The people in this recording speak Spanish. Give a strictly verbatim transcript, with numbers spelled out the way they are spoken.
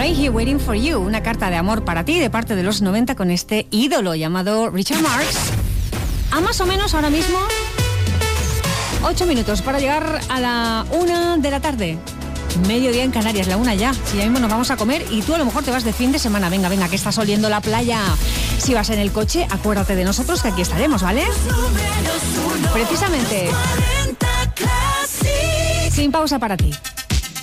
I'm Here Waiting for You, una carta de amor para ti de parte de los noventa con este ídolo llamado Richard Marx. A más o menos ahora mismo ocho minutos para llegar a la una de la tarde. Mediodía en Canarias, la una ya. Si ya mismo nos vamos a comer y tú a lo mejor te vas de fin de semana. Venga, venga, que estás oliendo la playa. Si vas en el coche, acuérdate de nosotros que aquí estaremos, ¿vale? Precisamente. Sin pausa para ti.